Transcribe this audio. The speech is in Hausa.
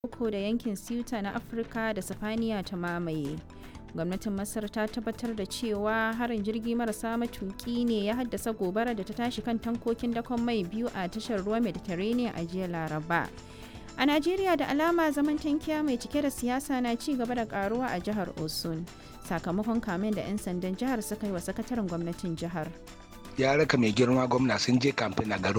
Morocco da yankin Ceuta na Afirka da Sifaniya ta mamaye. Gwamnatin Masar ta tabbatar da cewa harin jirgi marasa matuki ne ya haddasa gobara da ta tashi kan tankokin dakon mai biyu a tashar ruwa Mediterranean a jiya Laraba. A Najeriya da alama zaman tankiya mai cike da siyasa na ci gaba da karuwa a jihar Osun sakamakon kamen da 'yan sandan jihar suka yi wa sakataren gwamnatin jihar. Ya raka mai girma gwamna sun je kamfen a garin